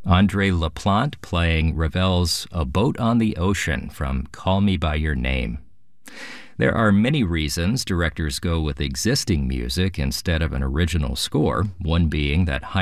Andre Laplante playing Ravel's A Boat on the Ocean from Call Me By Your Name. There are many reasons directors go with existing music instead of an original score, one being that